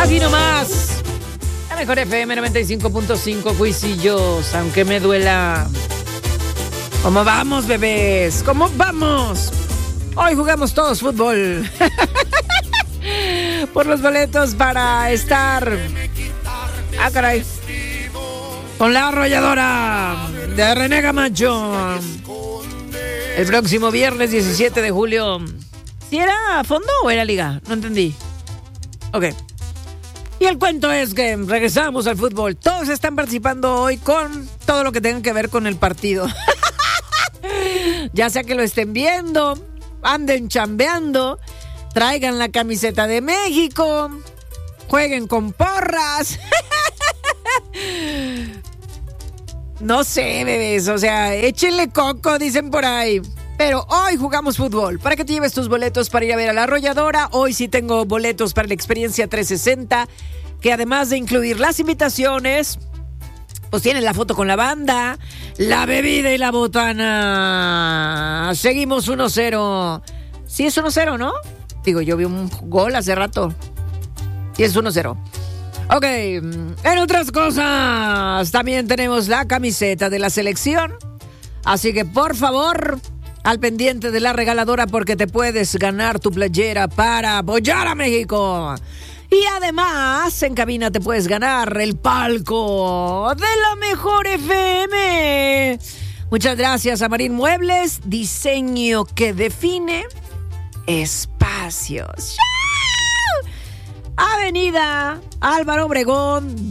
Aquí nomás. La mejor FM 95.5, Cuisillos, aunque me duela. ¿Cómo vamos, bebés? ¿Cómo vamos? Hoy jugamos todos fútbol. Por los boletos para estar... Ah, caray. Con la arrolladora de René Camacho. El próximo viernes 17 de julio. ¿Si era fondo o era liga? No entendí. Ok. Y el cuento es que regresamos al fútbol. Todos están participando hoy con todo lo que tenga que ver con el partido. Ya sea que lo estén viendo, anden chambeando, traigan la camiseta de México, jueguen con porras. No sé, bebés, o sea, échenle coco, dicen por ahí. Pero hoy jugamos fútbol. Para que te lleves tus boletos para ir a ver a la arrolladora. Hoy sí tengo boletos para la experiencia 360, que además de incluir las invitaciones, pues tienen la foto con la banda, la bebida y la botana. Seguimos 1-0. Sí es 1-0, ¿no? Digo, yo vi un gol hace rato. Sí es 1-0. Ok, en otras cosas, también tenemos la camiseta de la selección. Así que, por favor, al pendiente de la regaladora, porque te puedes ganar tu playera para apoyar a México. Y además, en cabina te puedes ganar el palco de la mejor FM. Muchas gracias a Marín Muebles, diseño que define espacios. Avenida Álvaro Obregón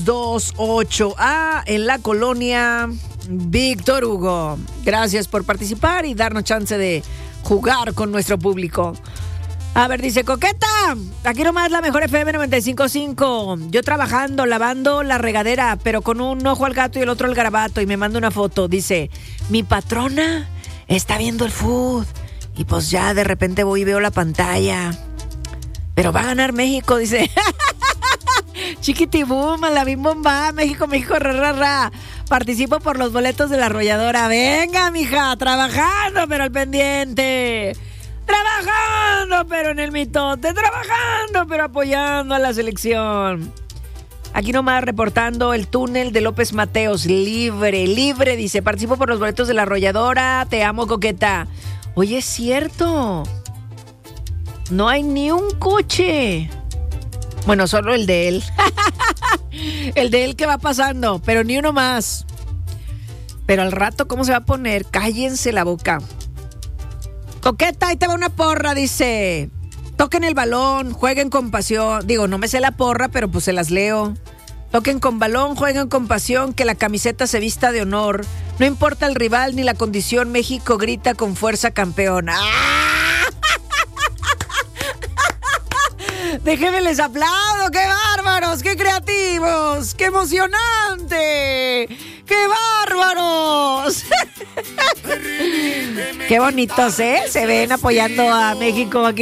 228A en la colonia Víctor Hugo. Gracias por participar y darnos chance de jugar con nuestro público. A ver, dice Coqueta, aquí nomás la mejor FM 95.5. Yo trabajando, lavando la regadera, pero con un ojo al gato y el otro al garabato, y me manda una foto. Dice, mi patrona está viendo el fútbol. Y pues ya de repente voy y veo la pantalla. Pero va a ganar México, dice. Chiquitibum, la bim bomba, México, ra. Participo por los boletos de la arrolladora. Venga, mija, trabajando, pero al pendiente. Trabajando, pero en el mitote. Trabajando, pero apoyando a la selección. Aquí nomás reportando el túnel de López Mateos. Libre, dice. Participo por los boletos de la arrolladora. Te amo, Coqueta. Oye, es cierto. No hay ni un coche. Bueno, solo el de él. El de él que va pasando, pero ni uno más. Pero al rato, ¿cómo se va a poner? Cállense la boca. Coqueta, ahí te va una porra, dice. Toquen el balón, jueguen con pasión. Digo, no me sé la porra, pero pues se las leo. Toquen con balón, jueguen con pasión, que la camiseta se vista de honor. No importa el rival ni la condición, México grita con fuerza campeón. ¡Ah! Déjenme les aplaudo, qué bárbaros, qué creativos, qué emocionante, qué bárbaros. Qué bonitos, ¿eh? Se ven apoyando a México aquí.